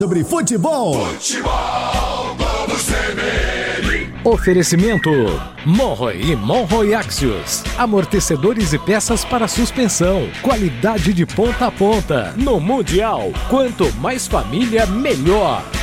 Sobre futebol. Vamos tremer. Oferecimento Monroe e Monroe Axios. Amortecedores e peças para suspensão. Qualidade de ponta a ponta. No Mundial, quanto mais família, melhor.